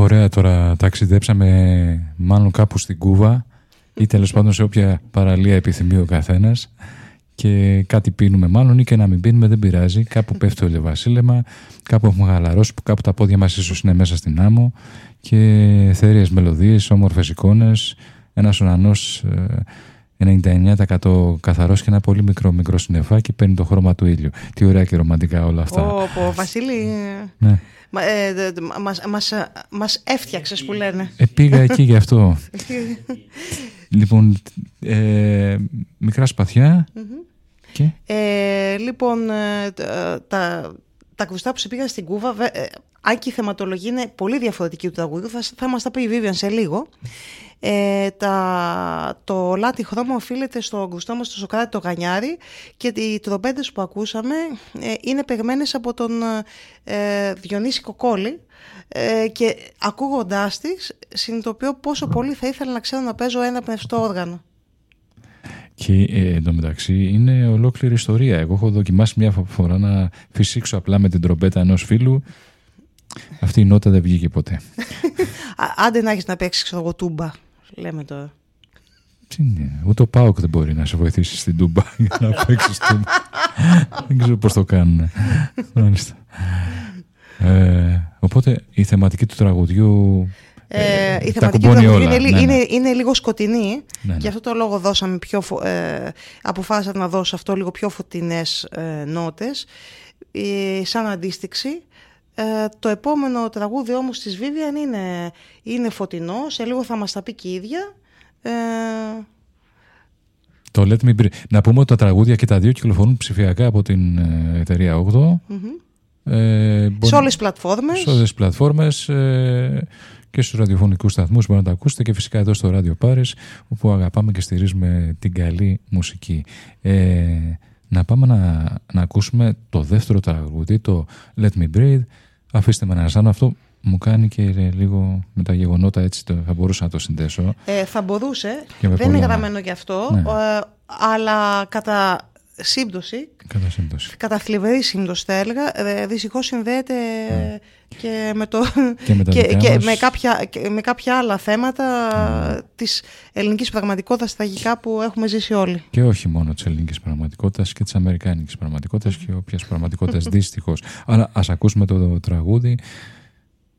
Ωραία, τώρα ταξιδέψαμε μάλλον κάπου στην Κούβα ή τέλος πάντων σε όποια παραλία επιθυμεί ο καθένας και κάτι πίνουμε μάλλον ή και να μην πίνουμε, δεν πειράζει. Κάπου πέφτει το ηλιοβασίλεμα, κάπου έχουμε χαλαρώσει, κάπου τα πόδια μας ίσως είναι μέσα στην άμμο και θέριες μελωδίες, όμορφες εικόνες, ένας ουρανός 99% καθαρός και ένα πολύ μικρό συννεφάκι παίρνει το χρώμα του ήλιου. Τι ωραία και ρομαντικά όλα αυτά. Βασίλη, ναι. Μας έφτιαξες που λένε. Πήγα εκεί γι' αυτό. Λοιπόν, μικρά σπαθιά και... Λοιπόν, τα ακουστά που σε πήγαν στην Κούβα, αν και η θεματολογία είναι πολύ διαφορετική του τραγουδιού, θα μας τα πει η Vivian σε λίγο. Το λάτι χρώμα οφείλεται στο γκουστό μας, στο Σοκράτη το Γανιάρη, και οι τρομπέτες που ακούσαμε είναι παιγμένες από τον Διονύση Κοκόλη, και ακούγοντάς τις συνειδητοποιώ πόσο πολύ θα ήθελα να ξέρω να παίζω ένα πνευστό όργανο. Και εντωμεταξύ είναι ολόκληρη ιστορία. Εγώ έχω δοκιμάσει μια φορά να φυσήξω απλά με την τρομπέτα ενός φίλου. Αυτή η νότα δεν βγήκε ποτέ. Άντε να έχεις να παίξεις, ξέρω εγώ, τούμπα, λέμε τώρα. Τι είναι, ούτε ο ΠΑΟΚ δεν μπορεί να σε βοηθήσει στην τούμπα για να παίξεις τούμπα. Δεν ξέρω πώς το κάνουν. Οπότε η θεματική του τραγουδιού η θεματική του τραγουδιού είναι λίγο σκοτεινή, ναι. Γι' αυτό το λόγο αποφάσισα να δώσω αυτό λίγο πιο φωτεινές νότες σαν αντίστοιξη. Το επόμενο τραγούδι όμως της Vivian είναι φωτεινό, σε λίγο θα μας τα πει και η ίδια. Το Let Me Breathe. Να πούμε ότι τα τραγούδια και τα δύο κυκλοφορούν ψηφιακά από την εταιρεία 8. Σε όλες τις πλατφόρμες. Σε όλες τις πλατφόρμες και στους ραδιοφωνικούς σταθμούς μπορείτε να τα ακούσετε, και φυσικά εδώ στο Ράδιο Πάρις, όπου αγαπάμε και στηρίζουμε την καλή μουσική. Να πάμε να ακούσουμε το δεύτερο τραγούδι, το Let Me Breathe. Αφήστε με να ζάνω, αυτό μου κάνει και λίγο με τα γεγονότα, έτσι θα μπορούσα να το συνδέσω. Θα μπορούσε, δεν είναι γραμμένο γι' αυτό, ναι. Αλλά κατά σύμπτωση, κατά θλιβερή σύμπτωση θα έλεγα, δυστυχώς συνδέεται και με κάποια άλλα θέματα της ελληνικής πραγματικότητας τραγικά που έχουμε ζήσει όλοι. Και όχι μόνο της ελληνικής πραγματικότητας, και της αμερικάνικης πραγματικότητας και όποιας πραγματικότητας δυστυχώς. Αλλά ας ακούσουμε το τραγούδι